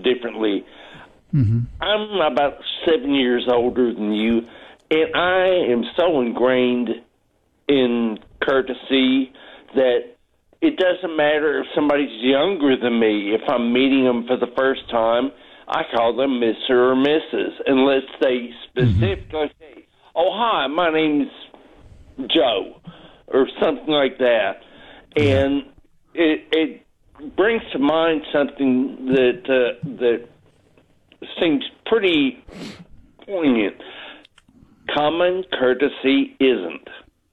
differently. Mm-hmm. I'm about 7 years older than you, and I am so ingrained in courtesy that it doesn't matter if somebody's younger than me. If I'm meeting them for the first time, I call them Mr. or Mrs. unless they specifically say, "Oh, hi, my name's Joe," or something like that. And it brings to mind something that seems pretty poignant. Common courtesy isn't.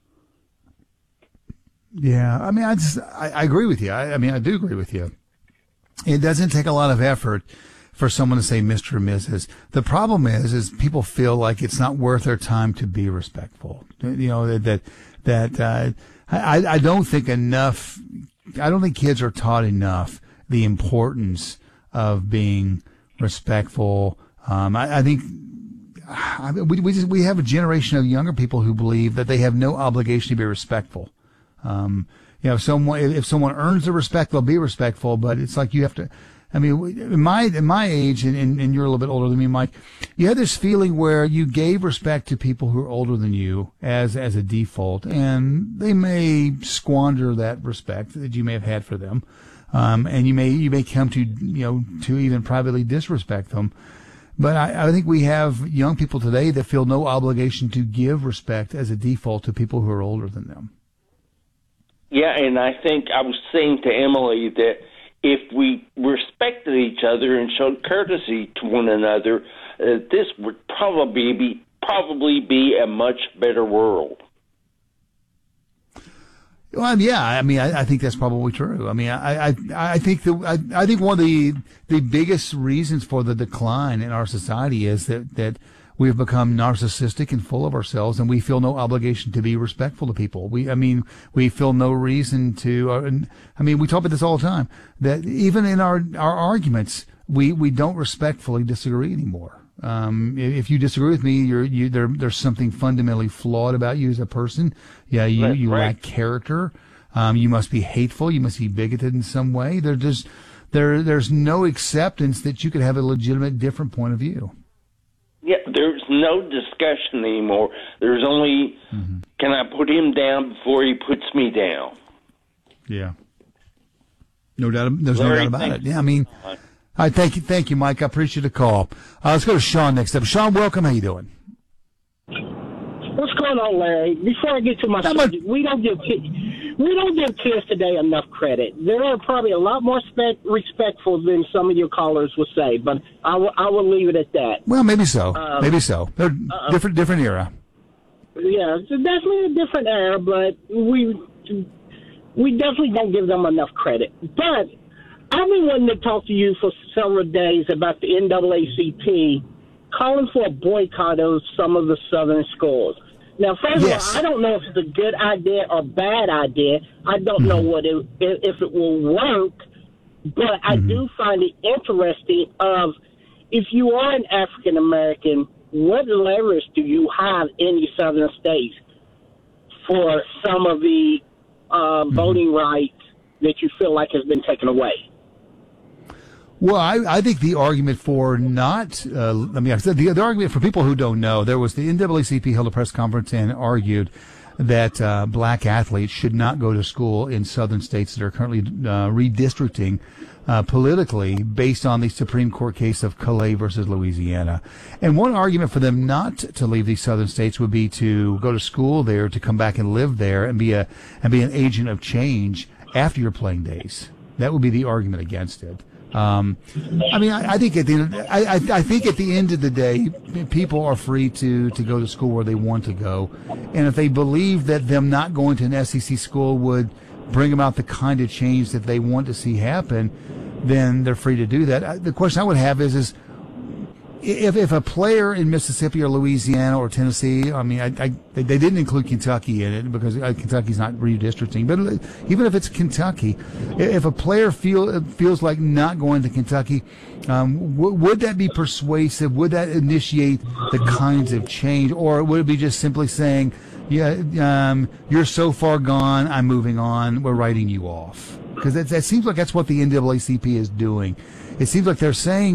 Yeah, I mean, I agree with you. I mean, I do agree with you. It doesn't take a lot of effort for someone to say Mr. or Mrs. The problem is people feel like it's not worth their time to be respectful. You know, I don't think enough. I don't think kids are taught enough the importance of being respectful. I think we have a generation of younger people who believe that they have no obligation to be respectful. You know, if someone earns the respect, they'll be respectful. But it's like you have to. I mean, in my age, and you're a little bit older than me, Mike, you had this feeling where you gave respect to people who are older than you as a default, and they may squander that respect that you may have had for them, and you may come to to even privately disrespect them. But I think we have young people today that feel no obligation to give respect as a default to people who are older than them. Yeah, and I think I was saying to Emily that if we respected each other and showed courtesy to one another, this would probably be a much better world. Well, yeah, I mean, I think that's probably true. I mean, I think one of the biggest reasons for the decline in our society is that we've become narcissistic and full of ourselves, and we feel no obligation to be respectful to people. We feel no reason to. We talk about this all the time. That even in our arguments, we don't respectfully disagree anymore. If you disagree with me, there's something fundamentally flawed about you as a person. Yeah, you lack character. You must be hateful. You must be bigoted in some way. There's no acceptance that you could have a legitimate different point of view. Yeah, there's no discussion anymore. There's only, can I put him down before he puts me down? Yeah. No doubt. There's no doubt about it. Yeah, I mean, all right, thank you, Mike. I appreciate the call. Let's go to Sean next up. Sean, welcome. How you doing? What's going on, Larry? Before I get to my subject, we don't give kids today enough credit. They're probably a lot more respectful than some of your callers would say, but I will leave it at that. Well, maybe so. They're different era. Yeah, it's definitely a different era, but we definitely don't give them enough credit. But I've been wanting to talk to you for several days about the NAACP calling for a boycott of some of the southern schools. Now, first of all, I don't know if it's a good idea or bad idea. I don't know if it will work, but I do find it interesting of if you are an African American, what leverage do you have in the southern states for some of the voting rights that you feel like has been taken away? Well, I think the argument for the argument for people who don't know, there was the NAACP held a press conference and argued that black athletes should not go to school in southern states that are currently redistricting politically based on the Supreme Court case of Calais versus Louisiana. And one argument for them not to leave these southern states would be to go to school there, to come back and live there and be an agent of change after your playing days. That would be the argument against it. I think at the end of the day, people are free to go to school where they want to go, and if they believe that them not going to an SEC school would bring about the kind of change that they want to see happen, then they're free to do that. The question I would have is if a player in Mississippi or Louisiana or Tennessee, they didn't include Kentucky in it because Kentucky's not redistricting, but even if it's Kentucky, if a player feels like not going to Kentucky, would that be persuasive? Would that initiate the kinds of change, or would it be just simply saying, you're so far gone, I'm moving on, we're writing you off? Because that seems like that's what the NAACP is doing. It seems like they're saying